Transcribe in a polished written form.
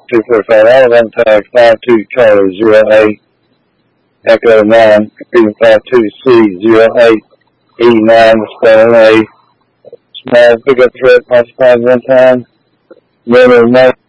245 Alabama tag 52 Charlie 08 Echo 9 Freedom 52C 08 E9 spelling A small pickup truck occupied one time. Minimum